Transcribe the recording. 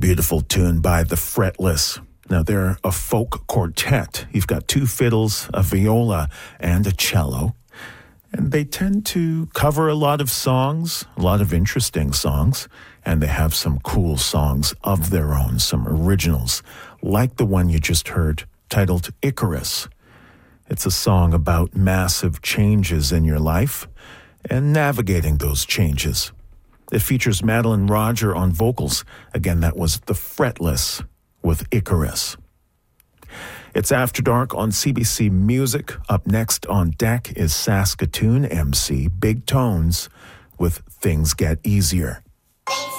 beautiful tune by The Fretless. Now, they're a folk quartet. You've got two fiddles, a viola, and a cello. And they tend to cover a lot of songs, a lot of interesting songs, and they have some cool songs of their own, some originals, like the one you just heard, titled Icarus. It's a song about massive changes in your life and navigating those changes. It features Madeline Roger on vocals. Again, that was The Fretless with Icarus. It's After Dark on CBC Music. Up next on deck is Saskatoon MC Big Tones with Things Get Easier.